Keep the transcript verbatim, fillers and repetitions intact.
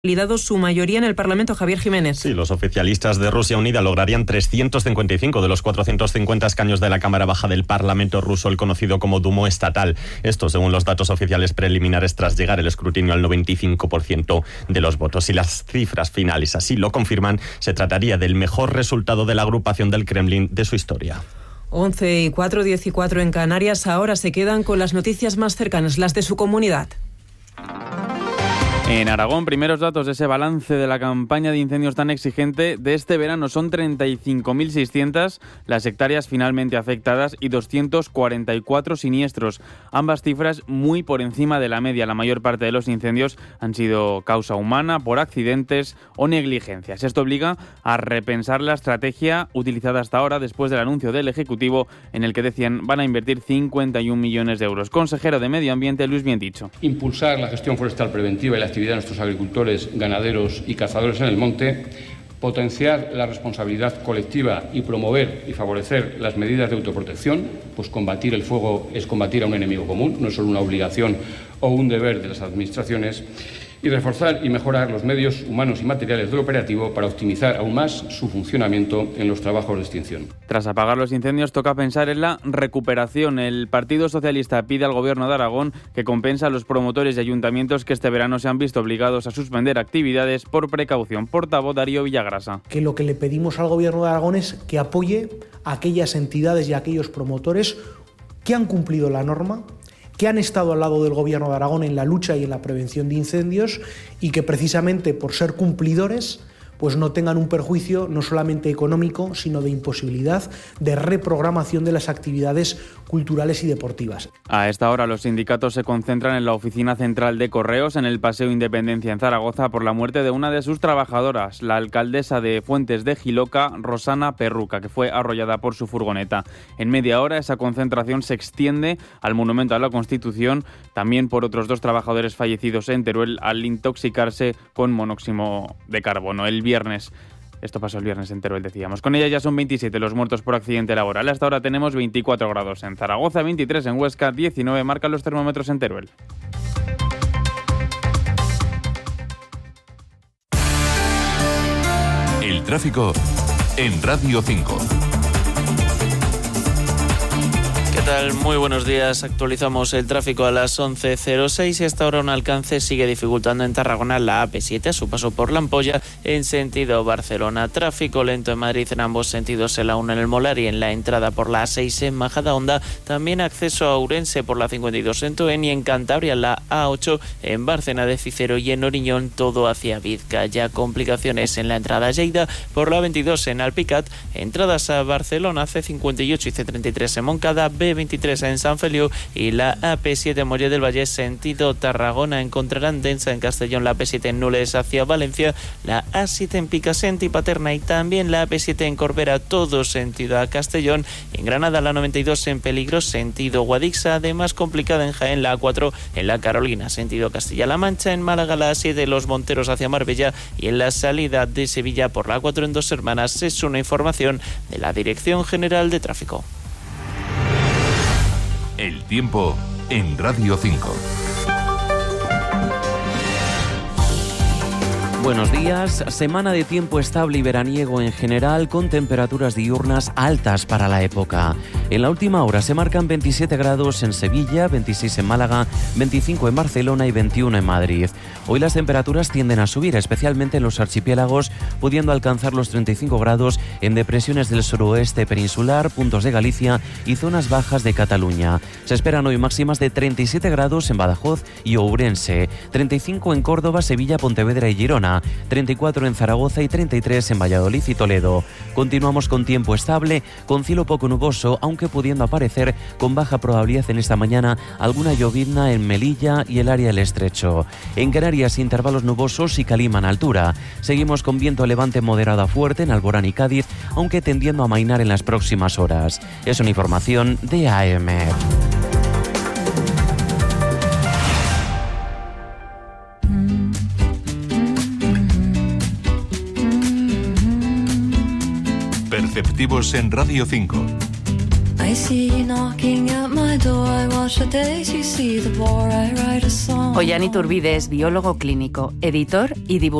su mayoría en el Parlamento. Javier Jiménez. Sí, los oficialistas de Rusia Unida lograrían trescientos cincuenta y cinco de los cuatrocientos cincuenta escaños de la Cámara Baja del Parlamento ruso, el conocido como Dumo estatal. Esto según los datos oficiales preliminares tras llegar el escrutinio al noventa y cinco por ciento de los votos. Si las cifras finales así lo confirman, se trataría del mejor resultado de la agrupación del Kremlin de su historia. once y cuatro, diez y cuatro en Canarias. Ahora se quedan con las noticias más cercanas, las de su comunidad. En Aragón, primeros datos de ese balance de la campaña de incendios tan exigente de este verano. Son treinta y cinco mil seiscientas las hectáreas finalmente afectadas y doscientos cuarenta y cuatro siniestros. Ambas cifras muy por encima de la media. La mayor parte de los incendios han sido causa humana, por accidentes o negligencias. Esto obliga a repensar la estrategia utilizada hasta ahora después del anuncio del Ejecutivo en el que decían van a invertir cincuenta y un millones de euros. Consejero de Medio Ambiente, Luis Biendicho. Impulsar la gestión forestal preventiva y la actividad de nuestros agricultores, ganaderos y cazadores en el monte, potenciar la responsabilidad colectiva y promover y favorecer las medidas de autoprotección, pues combatir el fuego es combatir a un enemigo común, no es solo una obligación o un deber de las administraciones, y reforzar y mejorar los medios humanos y materiales del operativo para optimizar aún más su funcionamiento en los trabajos de extinción. Tras apagar los incendios, toca pensar en la recuperación. El Partido Socialista pide al Gobierno de Aragón que compense a los promotores y ayuntamientos que este verano se han visto obligados a suspender actividades por precaución. Portavoz Darío Villagrasa. Que lo que le pedimos al Gobierno de Aragón es que apoye a aquellas entidades y a aquellos promotores que han cumplido la norma, que han estado al lado del Gobierno de Aragón en la lucha y en la prevención de incendios y que precisamente por ser cumplidores pues no tengan un perjuicio no solamente económico, sino de imposibilidad de reprogramación de las actividades culturales y deportivas. A esta hora los sindicatos se concentran en la oficina central de Correos en el Paseo Independencia en Zaragoza por la muerte de una de sus trabajadoras, la alcaldesa de Fuentes de Jiloca, Rosana Perruca, que fue arrollada por su furgoneta. En media hora esa concentración se extiende al Monumento a la Constitución, también por otros dos trabajadores fallecidos en Teruel al intoxicarse con monóxido de carbono. El viernes, esto pasó el viernes en Teruel, decíamos. Con ella ya son veintisiete los muertos por accidente laboral. Hasta ahora tenemos veinticuatro grados en Zaragoza, veintitrés en Huesca, diecinueve marcan los termómetros en Teruel. El tráfico en Radio cinco. ¿Qué tal? Muy buenos días. Actualizamos el tráfico a las once cero seis y hasta ahora un alcance sigue dificultando en Tarragona la A P siete a su paso por La Ampolla en sentido Barcelona. Tráfico lento en Madrid en ambos sentidos en la uno en el Molar y en la entrada por la A seis en Majadahonda. También acceso a Ourense por la cincuenta y dos en Toen y en Cantabria la A ocho en Bárcena de Cicero y en Oriñón todo hacia Vizcaya. Complicaciones en la entrada a Lleida por la veintidós en Alpicat, entradas a Barcelona C cincuenta y ocho y C treinta y tres en Moncada, B veintitrés en San Feliu y la A P siete en Moller del Valle sentido Tarragona. Encontrarán densa en Castellón la A P siete en Nules hacia Valencia, la A siete en Picassent y Paterna y también la A P siete en Corbera, todo sentido a Castellón. En Granada la noventa y dos en peligro sentido Guadix, además complicada en Jaén la A cuatro en la Carolina sentido Castilla-La Mancha, en Málaga la A siete Los Monteros hacia Marbella y en la salida de Sevilla por la A cuatro en Dos Hermanas. Es una información de la Dirección General de Tráfico. El tiempo en Radio cinco. Buenos días. Semana de tiempo estable y veraniego en general, con temperaturas diurnas altas para la época. En la última hora se marcan veintisiete grados en Sevilla, veintiséis en Málaga, veinticinco en Barcelona y veintiuno en Madrid. Hoy las temperaturas tienden a subir, especialmente en los archipiélagos, pudiendo alcanzar los treinta y cinco grados en depresiones del suroeste peninsular, puntos de Galicia y zonas bajas de Cataluña. Se esperan hoy máximas de treinta y siete grados en Badajoz y Ourense, treinta y cinco en Córdoba, Sevilla, Pontevedra y Girona, treinta y cuatro en Zaragoza y treinta y tres en Valladolid y Toledo. Continuamos con tiempo estable, con cielo poco nuboso, aunque pudiendo aparecer con baja probabilidad en esta mañana alguna llovizna en Melilla y el área del Estrecho. En Canarias, intervalos nubosos y calima en altura. Seguimos con viento levante moderado a fuerte en Alborán y Cádiz, aunque tendiendo a amainar en las próximas horas. Es una información de A M. Perceptivos en Radio cinco. Ollán Iturbide es biólogo clínico, editor y divulgador.